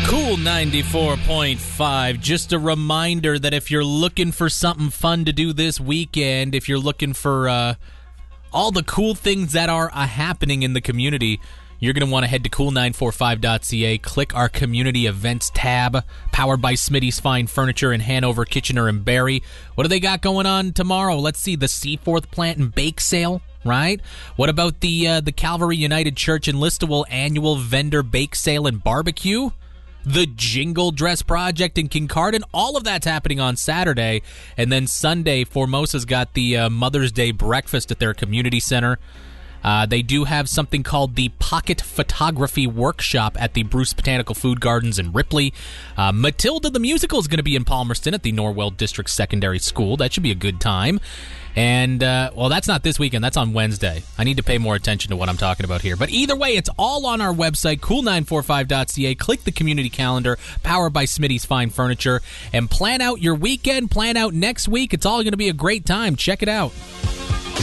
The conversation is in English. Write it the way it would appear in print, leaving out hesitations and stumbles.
Cool 94.5. Just a reminder that if you're looking for something fun to do this weekend, if you're looking for all the cool things that are happening in the community, you're going to want to head to cool945.ca, click our community events tab, powered by Smitty's Fine Furniture in Hanover, Kitchener, and Barrie. What do they got going on tomorrow? Let's see, the Seaforth Plant and Bake Sale, right? What about the Calvary United Church in Listowel annual vendor bake sale and barbecue? The Jingle Dress Project in Kincardine, all of that's happening on Saturday. And then Sunday, Formosa's got the Mother's Day breakfast at their community center. They do have something called the Pocket Photography Workshop at the Bruce Botanical Food Gardens in Ripley. Matilda the Musical is going to be in Palmerston at the Norwell District Secondary School. That should be a good time. And, well, that's not this weekend. That's on Wednesday. I need to pay more attention to what I'm talking about here. But either way, it's all on our website, cool945.ca. Click the community calendar, powered by Smitty's Fine Furniture, and plan out your weekend, plan out next week. It's all going to be a great time. Check it out.